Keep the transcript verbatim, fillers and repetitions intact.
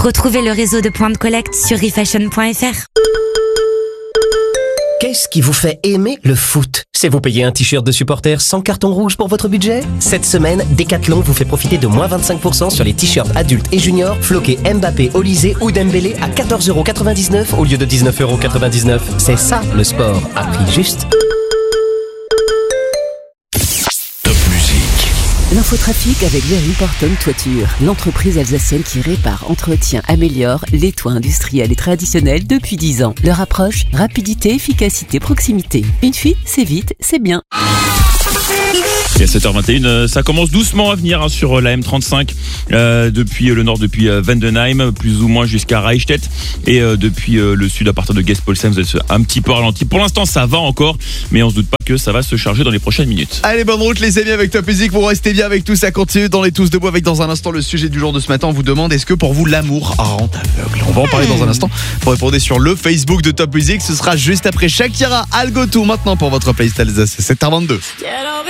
Retrouvez le réseau de points de collecte sur refashion point f r. Qu'est-ce qui vous fait aimer le foot ? C'est vous payer un t-shirt de supporter sans carton rouge pour votre budget ? Cette semaine, Decathlon vous fait profiter de moins vingt-cinq pour cent sur les t-shirts adultes et juniors floqués Mbappé, Olysée ou Dembélé à quatorze euros quatre-vingt-dix-neuf au lieu de dix-neuf euros quatre-vingt-dix-neuf. C'est ça le sport, à prix juste. L'infotrafic avec Very Porton Toiture, l'entreprise alsacienne qui répare, entretient, améliore les toits industriels et traditionnels depuis dix ans. Leur approche, rapidité, efficacité, proximité. Une fuite, c'est vite, c'est bien. Et à sept heures vingt et une, ça commence doucement à venir hein, sur la M trente-cinq euh, depuis le nord, depuis euh, Vendenheim, plus ou moins jusqu'à Reichstätt, et euh, depuis euh, le sud à partir de Gespolsheim, vous êtes un petit peu ralenti. Pour l'instant, ça va encore, mais on se doute pas que ça va se charger dans les prochaines minutes. Allez, bonne route les amis avec Top Music, vous restez bien avec tout, ça continue dans les Tous Debout avec dans un instant le sujet du jour de ce matin. On vous demande, est-ce que pour vous l'amour rend aveugle ? On va en parler dans un instant. Vous répondez sur le Facebook de Top Music, ce sera juste après Shakira, I'll Go To maintenant pour votre playlist Alsace, sept heures vingt-deux.